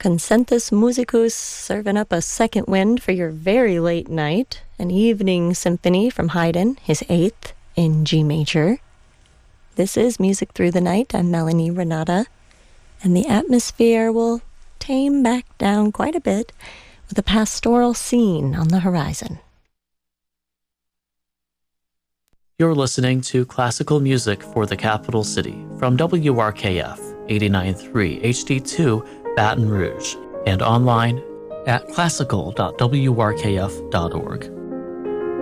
Concentus Musicus serving up a second wind for your very late night, an evening symphony from Haydn, his 8th in G major. This is Music Through the Night. I'm Melanie Renata, and the atmosphere will tame back down quite a bit with a pastoral scene on the horizon. You're listening to classical music for the capital city from WRKF 89.3 HD2 Baton Rouge and online at classical.wrkf.org.